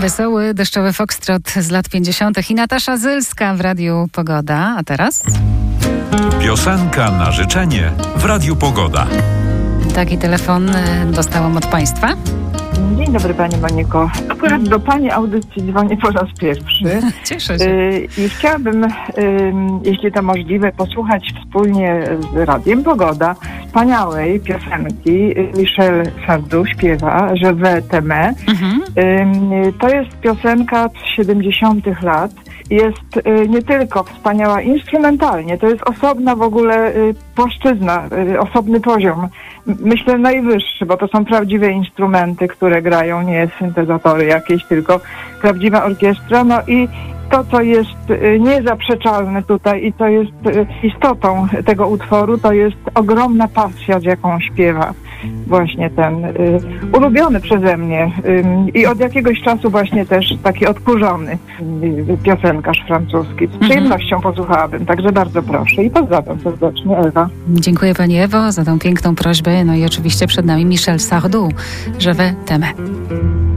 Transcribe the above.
Wesoły, deszczowy foxtrot z lat 50. i Natasza Zylska w Radiu Pogoda. A teraz? Piosenka na życzenie w Radiu Pogoda. Taki telefon dostałam od Państwa. Dzień dobry Pani Moniko. Akurat do Pani audycji dzwonię po raz pierwszy. Cieszę się. I chciałabym, jeśli to możliwe, posłuchać wspólnie z Radiem Pogoda wspaniałej piosenki. Michel Sardou śpiewa Je vais t'aimer. To jest piosenka z 70. lat. Jest nie tylko wspaniała instrumentalnie, to jest osobna w ogóle płaszczyzna, osobny poziom. Myślę najwyższy, bo to są prawdziwe instrumenty, które grają, nie syntezatory jakieś, tylko prawdziwa orkiestra. No i to, co jest niezaprzeczalne tutaj i co jest istotą tego utworu, to jest ogromna pasja, z jaką śpiewa właśnie ten ulubiony przeze mnie i od jakiegoś czasu właśnie też taki odkurzony piosenkarz francuski. Z przyjemnością posłuchałabym, także bardzo proszę i pozdrawiam serdecznie, Ewa. Dziękuję Pani Ewo za tą piękną prośbę. No i oczywiście przed nami Michel Sardou, Je vais t'aimer.